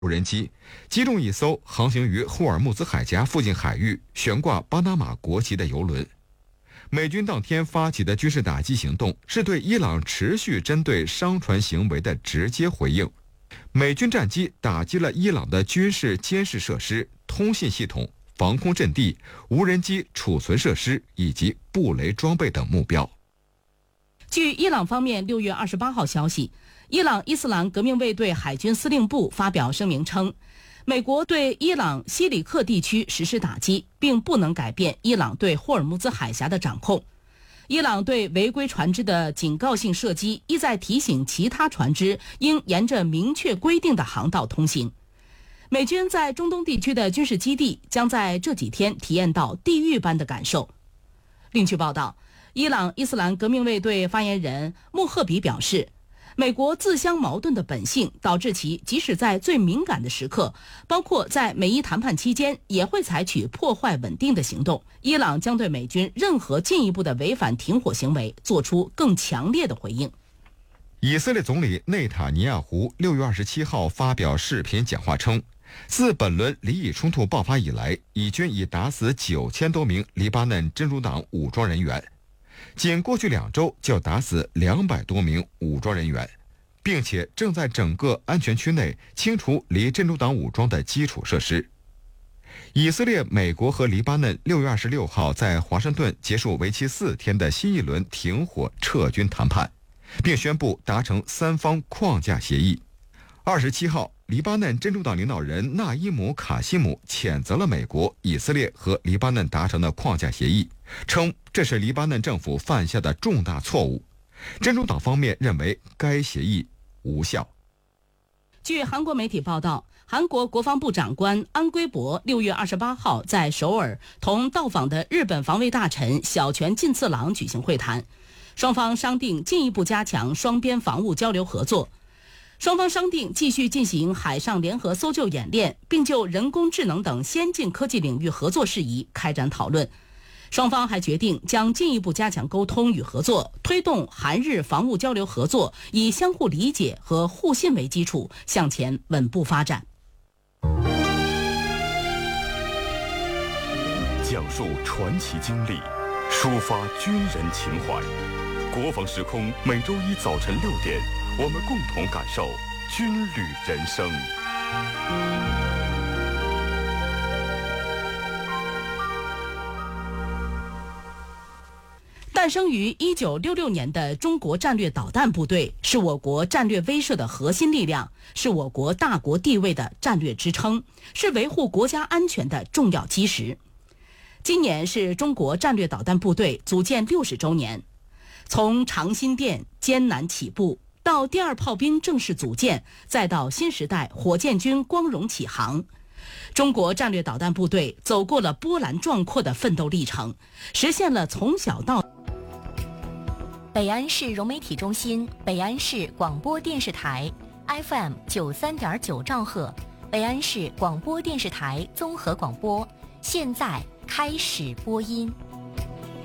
无人机击中一艘航行于霍尔木兹海峡附近海域、悬挂巴拿马国旗的油轮。美军当天发起的军事打击行动是对伊朗持续针对商船行为的直接回应。美军战机打击了伊朗的军事监视设施、通信系统、防空阵地、无人机储存设施以及布雷装备等目标。 据伊朗方面6月28号消息，伊朗伊斯兰革命卫队海军司令部发表声明称，美国对伊朗西里克地区实施打击，并不能改变伊朗对霍尔木兹海峡的掌控。伊朗对违规船只的警告性射击，意在提醒其他船只应沿着明确规定的航道通行。美军在中东地区的军事基地将在这几天体验到地狱般的感受。另据报道，伊朗伊斯兰革命卫队发言人穆赫比表示，美国自相矛盾的本性导致其即使在最敏感的时刻，包括在美伊谈判期间，也会采取破坏稳定的行动。伊朗将对美军任何进一步的违反停火行为做出更强烈的回应。 以色列总理内塔尼亚胡6月27号发表视频讲话称，自本轮黎以冲突爆发以来，以军已打死9000多名黎巴嫩真主党武装人员，仅过去2周就打死200多名武装人员，并且正在整个安全区内清除离真主党武装的基础设施。以色列、美国和黎巴嫩6月26号在华盛顿结束为期4天的新一轮停火撤军谈判，并宣布达成3方框架协议。27号，黎巴嫩真主党领导人纳伊姆·卡西姆谴责了美国、以色列和黎巴嫩达成的框架协议，称这是黎巴嫩政府犯下的重大错误。真主党方面认为该协议无效。 据韩国媒体报道，韩国国防部长官安圭博6月28号在首尔同到访的日本防卫大臣小泉进次郎举行会谈，双方商定进一步加强双边防务交流合作。双方商定继续进行海上联合搜救演练，并就人工智能等先进科技领域合作事宜开展讨论。双方还决定将进一步加强沟通与合作，推动韩日防务交流合作以相互理解和互信为基础向前稳步发展。 讲述传奇经历，抒发军人情怀。国防时空每周一早晨6点，我们共同感受军旅人生。 诞生于1966年的中国战略导弹部队是我国战略威慑的核心力量，是我国大国地位的战略支撑，是维护国家安全的重要基石。今年是中国战略导弹部队组建60周年，从长辛店艰难起步，到第2炮兵正式组建，再到新时代火箭军光荣起航，中国战略导弹部队走过了波澜壮阔的奋斗历程，实现了从小到北安市融媒体中心、北安市广播电视台 FM 93.9兆赫，北安市广播电视台综合广播，现在开始播音。